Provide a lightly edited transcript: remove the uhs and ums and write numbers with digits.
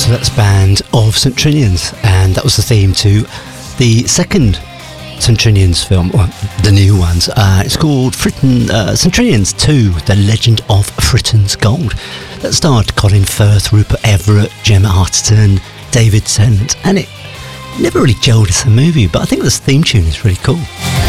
So that's Band of St Trinians, and that was the theme to the second St Trinians film, well, the new ones. It's called St Trinians 2, The Legend of Fritton's Gold. That starred Colin Firth, Rupert Everett, Gemma Arterton, David Tennant, and it never really gelled as a movie, but I think this theme tune is really cool.